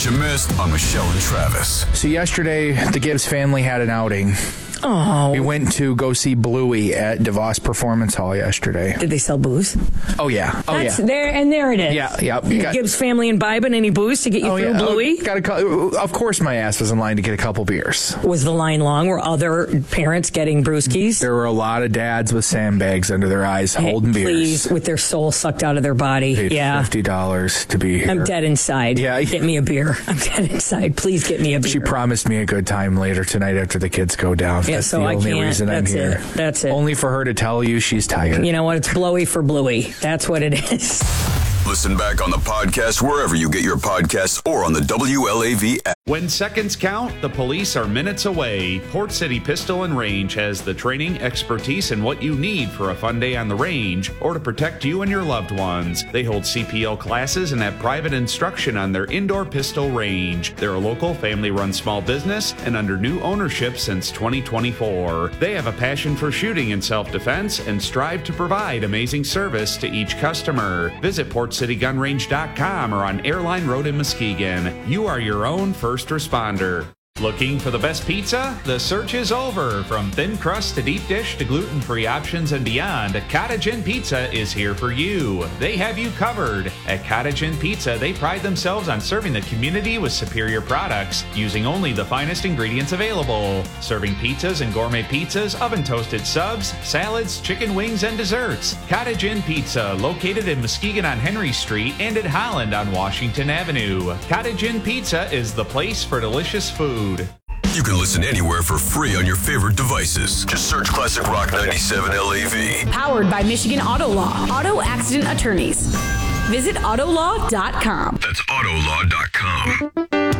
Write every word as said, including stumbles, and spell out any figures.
what you missed on Michelle and Travis. So yesterday, the Gibbs family had an outing. Oh. We went to go see Bluey at DeVos Performance Hall yesterday. Did they sell booze? Oh, yeah. Oh, That's yeah. there, and there it is. Yeah, yeah. Got, Gibbs family imbibing any booze to get you oh, through yeah. Bluey? Oh, got a, of course my ass was in line to get a couple beers. Was the line long? Were other parents getting brewskis? There were a lot of dads with sandbags under their eyes holding hey, beers. Please, with their soul sucked out of their body. Paid yeah. fifty dollars to be here. I'm dead inside. Yeah. Get me a beer. I'm dead inside. Please get me a beer. She promised me a good time later tonight after the kids go down. Yeah, That's so the I only can't. reason I'm That's here. it. That's it. Only for her to tell you she's tired. You know what? It's blowy for Bluey. That's what it is. Listen back on the podcast wherever you get your podcasts or on the W L A V app. When seconds count, the police are minutes away. Port City Pistol and Range has the training, expertise, and what you need for a fun day on the range or to protect you and your loved ones. They hold C P L classes and have private instruction on their indoor pistol range. They're a local family-run small business and under new ownership since twenty twenty-four. They have a passion for shooting and self-defense and strive to provide amazing service to each customer. Visit port city gun range dot com or on Airline Road in Muskegon. You are your own first responder. Looking for the best pizza? The search is over. From thin crust to deep dish to gluten-free options and beyond, Cottage Inn Pizza is here for you. They have you covered. At Cottage Inn Pizza, they pride themselves on serving the community with superior products, using only the finest ingredients available. Serving pizzas and gourmet pizzas, oven-toasted subs, salads, chicken wings, and desserts. Cottage Inn Pizza, located in Muskegon on Henry Street and in Holland on Washington Avenue. Cottage Inn Pizza is the place for delicious food. You can listen anywhere for free on your favorite devices. Just search Classic Rock ninety-seven L A V. Powered by Michigan Auto Law. Auto accident attorneys. Visit auto law dot com. That's auto law dot com.